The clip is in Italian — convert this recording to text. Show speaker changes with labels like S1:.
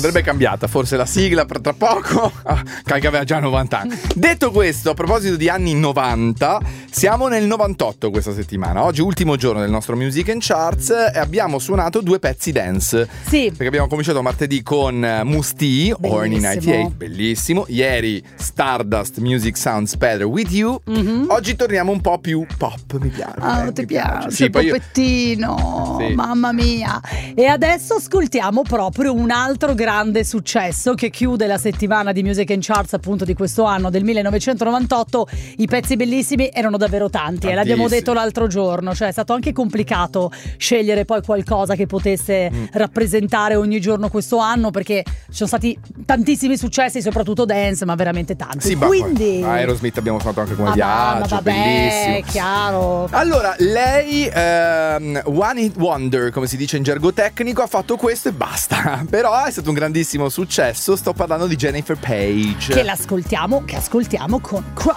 S1: andrebbe cambiata, forse la sigla tra poco. Che aveva già 90 anni. Detto questo, a proposito di anni 90, siamo nel 98 questa settimana. Oggi ultimo giorno del nostro Music and Charts e abbiamo suonato 2 pezzi dance.
S2: Sì.
S1: Perché abbiamo cominciato martedì con Musti, Horny 98, bellissimo. Ieri Stardust, Music Sounds Better With You. Oggi torniamo un po' più pop, mi piace.
S2: Ti piace?
S1: Sì, poi
S2: Popettino,
S1: Sì.
S2: mamma mia. E adesso ascoltiamo proprio un altro grande successo che chiude la settimana di Music and Charts appunto di questo anno, del 1998. I pezzi bellissimi erano davvero tanti e l'abbiamo detto l'altro giorno, cioè è stato anche complicato scegliere poi qualcosa che potesse rappresentare ogni giorno questo anno, perché ci sono stati tantissimi successi, soprattutto dance, ma veramente tanti.
S1: Sì,
S2: quindi
S1: Aerosmith abbiamo fatto anche come
S2: ma
S1: viaggio,
S2: vabbè,
S1: bellissimo.
S2: chiaro.
S1: Allora, lei One Hit Wonder, come si dice in gergo tecnico, ha fatto questo e basta. Però è stato un grandissimo successo. Sto parlando di Jennifer Page,
S2: Che ascoltiamo con